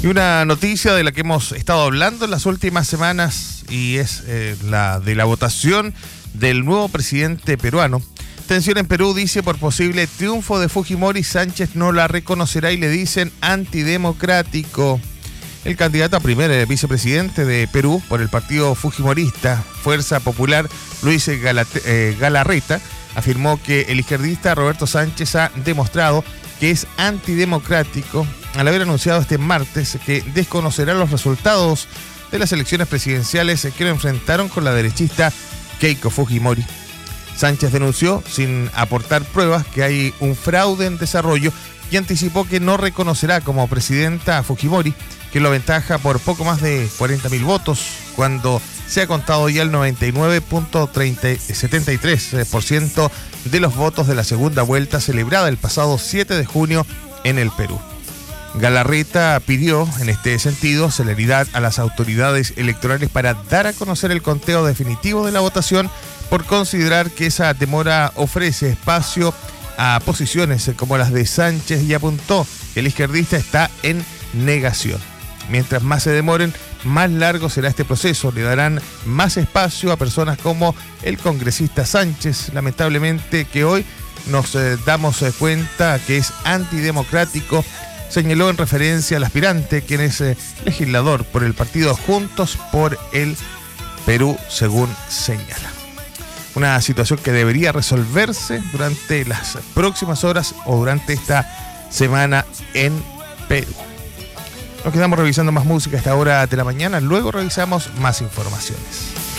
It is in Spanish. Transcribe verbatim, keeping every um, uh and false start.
Y una noticia de la que hemos estado hablando en las últimas semanas y es eh, la de la votación del nuevo presidente peruano. Tensión en Perú, dice, por posible triunfo de Fujimori, Sánchez no la reconocerá y le dicen antidemocrático. El candidato a primer vicepresidente de Perú por el partido fujimorista Fuerza Popular, Luis Galate, eh, Galarreta, afirmó que el izquierdista Roberto Sánchez ha demostrado que es antidemocrático al haber anunciado este martes que desconocerá los resultados de las elecciones presidenciales que lo enfrentaron con la derechista Keiko Fujimori. Sánchez denunció, sin aportar pruebas, que hay un fraude en desarrollo y anticipó que no reconocerá como presidenta a Fujimori, que lo aventaja por poco más de cuarenta mil votos, cuando se ha contado ya el noventa y nueve punto setenta y tres por ciento de los votos de la segunda vuelta celebrada el pasado siete de junio en el Perú. Galarreta pidió, en este sentido, celeridad a las autoridades electorales para dar a conocer el conteo definitivo de la votación, por considerar que esa demora ofrece espacio a posiciones como las de Sánchez, y apuntó que el izquierdista está en negación. Mientras más se demoren, más largo será este proceso. Le darán más espacio a personas como el congresista Sánchez, lamentablemente, que hoy nos eh, damos eh, cuenta que es antidemocrático, señaló en referencia al aspirante, quien es eh, legislador por el partido Juntos por el Perú, según señala. Una situación que debería resolverse durante las próximas horas o durante esta semana en Perú. Nos quedamos revisando más música a esta hora de la mañana, luego revisamos más informaciones.